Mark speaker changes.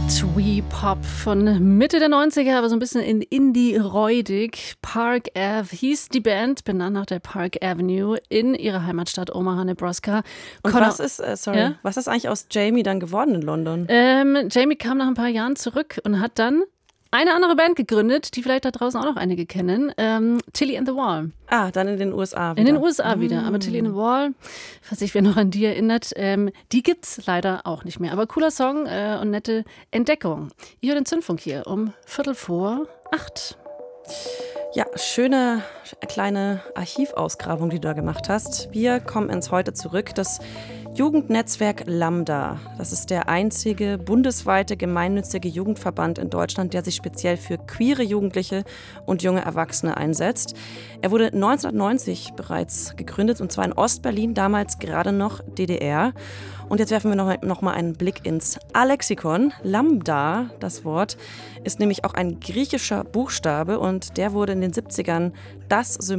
Speaker 1: Twee Pop von Mitte der 90er, aber so ein bisschen in Indie-räudig. Park Ave hieß die Band, benannt nach der Park Avenue in ihrer Heimatstadt Omaha, Nebraska.
Speaker 2: Und was ist eigentlich aus Jamie dann geworden in London?
Speaker 1: Jamie kam nach ein paar Jahren zurück und hat dann eine andere Band gegründet, die vielleicht da draußen auch noch einige kennen. Tilly and the Wall.
Speaker 2: Ah, dann in den USA wieder.
Speaker 1: In den USA wieder. Aber Tilly and the Wall, falls sich wer noch an die erinnert, die gibt's leider auch nicht mehr. Aber cooler Song und nette Entdeckung. Ihr hört den Zündfunk hier um 7:45.
Speaker 2: Ja, schöne kleine Archivausgrabung, die du da gemacht hast. Wir kommen ins Heute zurück. Das Jugendnetzwerk Lambda. Das ist der einzige bundesweite gemeinnützige Jugendverband in Deutschland, der sich speziell für queere Jugendliche und junge Erwachsene einsetzt. Er wurde 1990 bereits gegründet, und zwar in Ostberlin, damals gerade noch DDR. Und jetzt werfen wir noch mal einen Blick ins Alexikon. Lambda, das Wort, ist nämlich auch ein griechischer Buchstabe, und der wurde in den 70ern das Symbol